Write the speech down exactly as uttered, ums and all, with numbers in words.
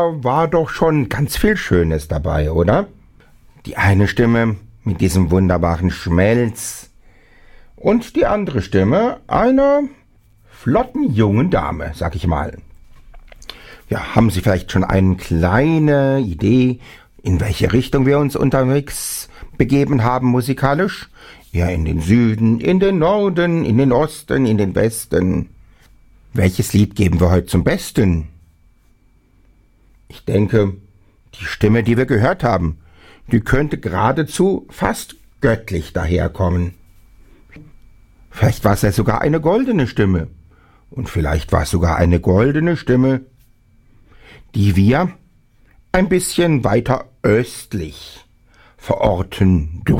war doch schon ganz viel Schönes dabei, oder? Die eine Stimme mit diesem wunderbaren Schmelz und die andere Stimme einer flotten jungen Dame, sag ich mal. Ja, haben Sie vielleicht schon eine kleine Idee, in welche Richtung wir uns unterwegs begeben haben musikalisch? Ja, in den Süden, in den Norden, in den Osten, in den Westen. Welches Lied geben wir heute zum Besten? Ich denke, die Stimme, die wir gehört haben, die könnte geradezu fast göttlich daherkommen. Vielleicht war es ja sogar eine goldene Stimme. Und vielleicht war es sogar eine goldene Stimme, die wir ein bisschen weiter östlich verorten dürfen.